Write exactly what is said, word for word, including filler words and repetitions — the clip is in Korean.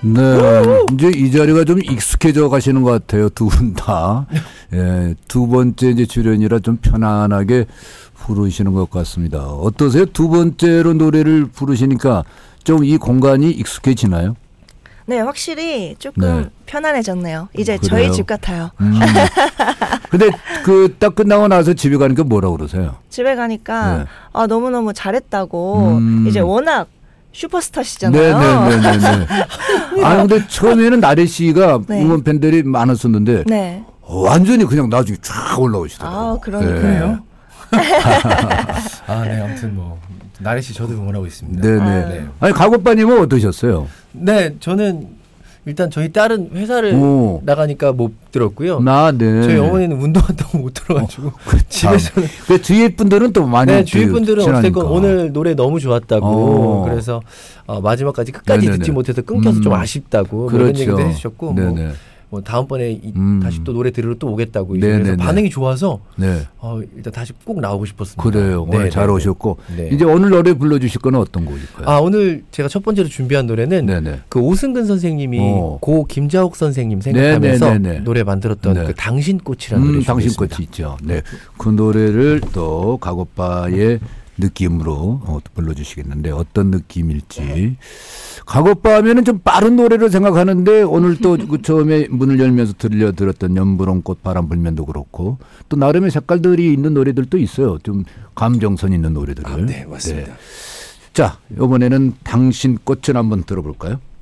네. 이제 이 자리가 좀 익숙해져 가시는 것 같아요. 두 분 다. 예, 두 번째 이제 출연이라 좀 편안하게 부르시는 것 같습니다. 어떠세요? 두 번째로 노래를 부르시니까 좀 이 공간이 익숙해지나요? 네, 확실히 조금 네. 편안해졌네요. 이제 그래요? 저희 집 같아요. 음. 근데 그 딱 끝나고 나서 집에 가니까 뭐라 그러세요? 집에 가니까 네. 아, 너무너무 잘했다고. 음. 이제 워낙 슈퍼스타시잖아요. 네네네네. 아 근데 처음에는 나래 씨가 네. 응원 팬들이 많았었는데 네. 완전히 그냥 나중에 쫙 올라오시더라고요. 아, 그러니까요. 네. 아, 네, 아무튼 뭐 나래 씨 저도 응원하고 있습니다. 네네. 아. 네. 아니 가고빠님은 어떠셨어요? 네, 저는 일단 저희 딸은 회사를 오. 나가니까 못 들었고요. 나 네. 저희 어머니는 운동한다고 못 들어가지고 집에서는. 그 주위 분들은 또 많이 네, 주위 분들은 친하니까. 어쨌건 오늘 노래 너무 좋았다고. 어. 그래서 어, 마지막까지 끝까지 네네네. 듣지 못해서 끊겨서 음. 좀 아쉽다고 뭐 그렇죠. 이런 얘기도 해주셨고. 뭐, 네네. 뭐 다음번에 이, 음. 다시 또 노래 들으러 또 오겠다고. 이제 네네네. 그래서 반응이 좋아서 네. 어, 일단 다시 꼭 나오고 싶었습니다. 그래요. 오늘 네, 잘 네, 오셨고 네. 이제 오늘 노래 불러주실 거는 어떤 곡일까요? 아, 오늘 제가 첫 번째로 준비한 노래는 네네. 그 오승근 선생님이 어. 고 김자옥 선생님 생각하면서 네네네네. 노래 만들었던 네. 그 당신꽃이라는 음, 노래 당신 준비했습니다. 꽃이 있죠. 네. 그 노래를 또 가고빠의 느낌으로 어, 불러주시겠는데 어떤 느낌일지. 가고빠 하면은 좀 빠른 노래로 생각하는데 오늘 또 그 처음에 문을 열면서 들려 들었던 연분홍꽃 바람 불면도 그렇고 또 나름의 색깔들이 있는 노래들도 있어요. 좀 감정선 있는 노래들을. 아, 네, 맞습니다. 자, 이번에는 당신 꽃을 한번 들어볼까요?